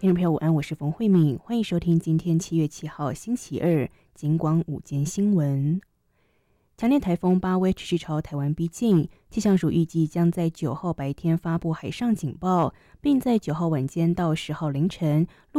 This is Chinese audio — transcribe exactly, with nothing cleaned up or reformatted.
听众朋友午安，我是冯慧敏，欢迎收听今天七月七号星期二警广午间新闻。强烈台风巴威持续朝台湾逼近，气象署预计将在九号白天发布海上警报，并在九号晚间到十号凌晨